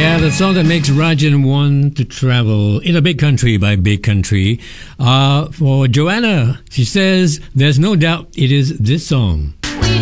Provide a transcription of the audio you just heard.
Yeah, the song that makes Rajan want to travel in a big country by Big Country. For Joanna, she says, there's no doubt it is this song.